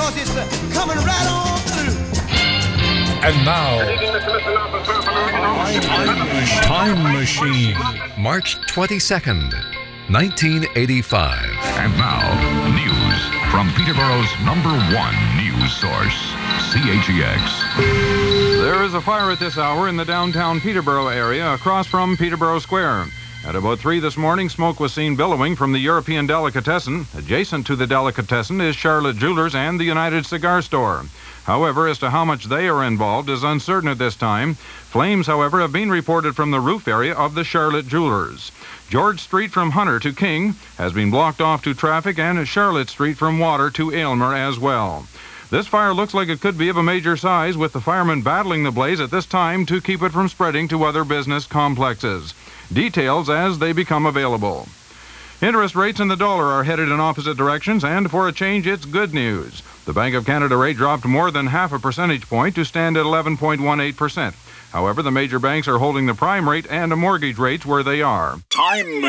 because it's coming right on through. And now, Time Machine. March 22nd, 1985. And now, news from Peterborough's #1 news source, CHEX. There is a fire at this hour in the downtown Peterborough area across from Peterborough Square. At about 3 this morning, smoke was seen billowing from the European Delicatessen. Adjacent to the Delicatessen is Charlotte Jewelers and the United Cigar Store. However, as to how much they are involved is uncertain at this time. Flames, however, have been reported from the roof area of the Charlotte Jewelers. George Street from Hunter to King has been blocked off to traffic, and Charlotte Street from Water to Aylmer as well. This fire looks like it could be of a major size, with the firemen battling the blaze at this time to keep it from spreading to other business complexes. Details as they become available. Interest rates in the dollar are headed in opposite directions, and for a change, it's good news. The Bank of Canada rate dropped more than half a percentage point to stand at 11.18%. However, the major banks are holding the prime rate and mortgage rates where they are. Time